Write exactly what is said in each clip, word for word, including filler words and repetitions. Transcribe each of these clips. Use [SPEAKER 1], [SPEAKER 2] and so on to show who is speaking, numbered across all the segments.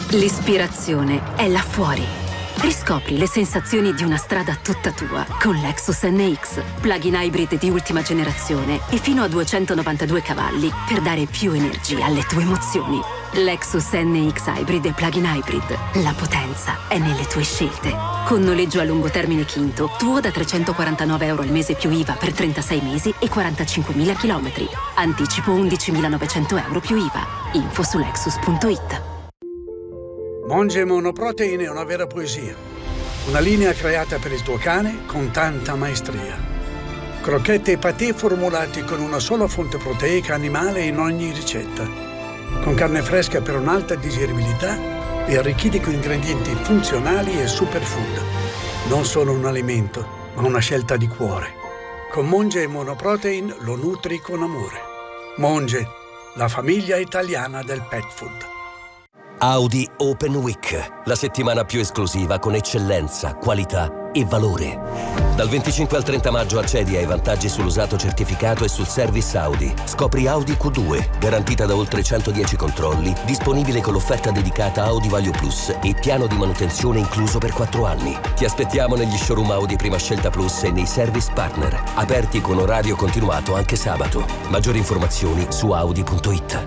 [SPEAKER 1] L'ispirazione è là fuori. Riscopri le sensazioni di una strada tutta tua con Lexus N X, plug-in hybrid di ultima generazione e fino a duecentonovantadue cavalli per dare più energia alle tue emozioni. Lexus N X Hybrid e plug-in hybrid. La potenza è nelle tue scelte. Con noleggio a lungo termine Quinto, tuo da trecentoquarantanove euro al mese più I V A per trentasei mesi e quarantacinquemila chilometri. Anticipo undicimilanovecento euro più I V A. Info su lexus punto it.
[SPEAKER 2] Monge Monoprotein è una vera poesia. Una linea creata per il tuo cane con tanta maestria. Crocchette e patè formulati con una sola fonte proteica animale in ogni ricetta. Con carne fresca per un'alta digeribilità e arricchiti con ingredienti funzionali e superfood. Non solo un alimento, ma una scelta di cuore. Con Monge Monoprotein lo nutri con amore. Monge, la famiglia italiana del pet food.
[SPEAKER 3] Audi Open Week, la settimana più esclusiva con eccellenza, qualità e valore. Dal venticinque al trenta maggio accedi ai vantaggi sull'usato certificato e sul service Audi. Scopri Audi Q due, garantita da oltre centodieci controlli, disponibile con l'offerta dedicata Audi Value Plus e piano di manutenzione incluso per quattro anni. Ti aspettiamo negli showroom Audi Prima Scelta Plus e nei service partner, aperti con orario continuato anche sabato. Maggiori informazioni su audi punto it.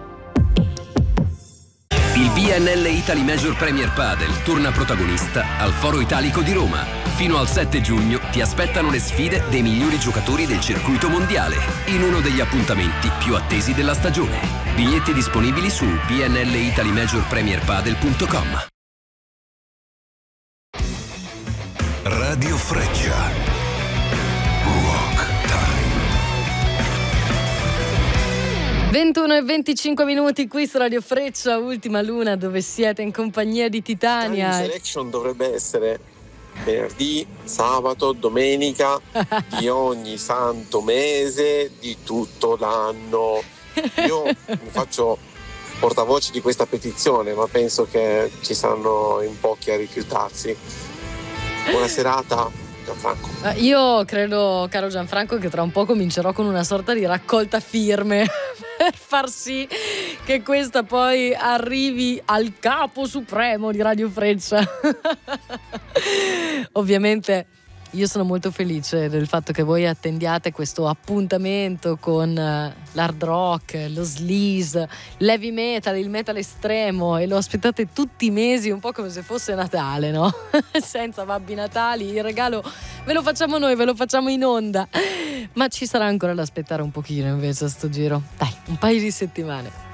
[SPEAKER 4] Il B N L Italy Major Premier Padel torna protagonista al Foro Italico di Roma. Fino al sette giugno ti aspettano le sfide dei migliori giocatori del circuito mondiale in uno degli appuntamenti più attesi della stagione. Biglietti disponibili su b n l italy major premier padel punto com.
[SPEAKER 5] Radio Freccia. Rock Time.
[SPEAKER 6] ventuno e venticinque minuti qui su Radio Freccia, Ultima Luna, dove siete in compagnia di Titania.
[SPEAKER 7] Time Selection dovrebbe essere venerdì, sabato, domenica di ogni santo mese di tutto l'anno. Io mi faccio portavoce di questa petizione, ma penso che ci saranno in pochi a rifiutarsi. Buona serata, Gianfranco.
[SPEAKER 6] Io credo, caro Gianfranco, che tra un po' comincerò con una sorta di raccolta firme per far sì che questa poi arrivi al capo supremo di Radio Freccia. Ovviamente io sono molto felice del fatto che voi attendiate questo appuntamento con l'hard rock, lo sleaze, l'heavy metal, il metal estremo, e lo aspettate tutti i mesi, un po' come se fosse Natale, no? Senza Babbi Natali, il regalo ve lo facciamo noi, ve lo facciamo in onda. Ma ci sarà ancora da aspettare un pochino invece a sto giro. Dai, un paio di settimane.